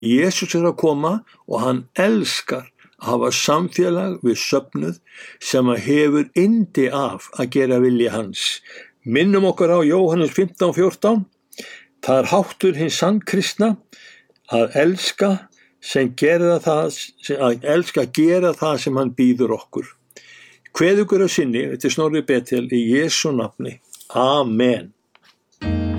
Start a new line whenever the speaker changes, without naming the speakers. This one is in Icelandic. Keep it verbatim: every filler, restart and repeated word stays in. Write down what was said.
Jesús er að koma og hann elskar að hafa samfélag við söfnuð sem að hefur yndi af að gera vilja hans. Minnum okkur á Jóhannes fimmtán fjórtán. Það er háttur hins sannkristna að elska sem gera það, sem að elska að gera það sem hann býður okkur. Kveð ykkur að sinni, þetta er Snorri Betel í Jesú nafni. Amen.